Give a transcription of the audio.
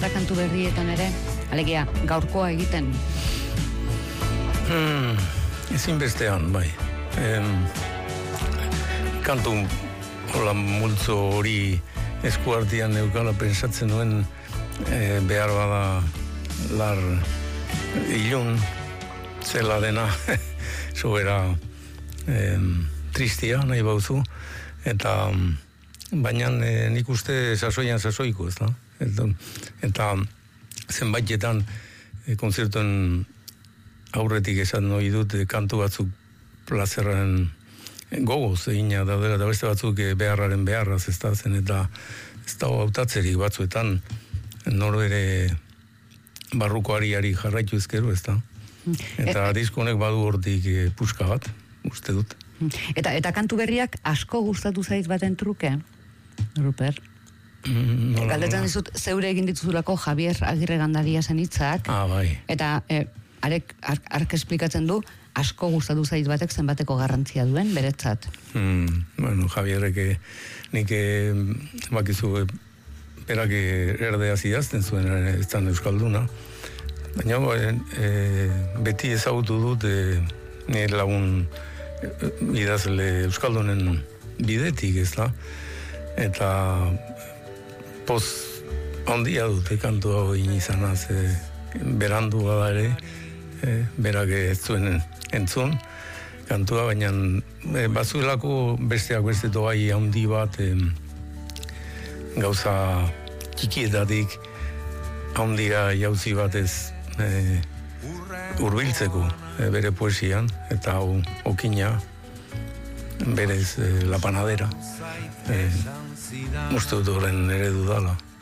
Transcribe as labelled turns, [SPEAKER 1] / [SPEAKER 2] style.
[SPEAKER 1] zara kantu berrietan ere? Alegia, gaurkoa egiten?
[SPEAKER 2] Ezinbestean, bai. Kantu hola multzo hori eskuartian neukala pensatzen nuen behar bada lar ilun zela dena sobera tristia nahi bauzu eta baina nik uste sasoiko ez da eta zenbaitetan konzertuen aurretik esan nahi dut kantu batzuk plazerren gogoz egina daudela eta beste batzuk beharraren beharraz ez da zen eta ez da hautatzerik batzuetan norbere barruko ariari jarraitu ezkero ez da eta disko honek badu hortik puska bat uste dut
[SPEAKER 1] eta kantu berriak asko gustatu zait baten truke Ruper galdetzen dizut zeure egin dituzulako Javier Agirre Gandaria zen hitzak
[SPEAKER 2] bai.
[SPEAKER 1] Eta ark esplikatzen du asko gustatu zait batek zenbateko garrantzia duen beretzat.
[SPEAKER 2] Bueno, Javierrek nik bakizu berak erdea idazten zuen ez zan euskalduna. Baina beti ezagutu dut nire lagun idazle euskaldunen bidetik ez da. Eta poz handia dute kantu hau inizanaz berandu bada ere berak ez zuen entzun kantua, baina bazuelako besteak beste doai handi bat gauza txikietatik handira jauzi batez hurbiltzeko bere poesian eta hau okina berez la panadera uste dut horren eredu dala.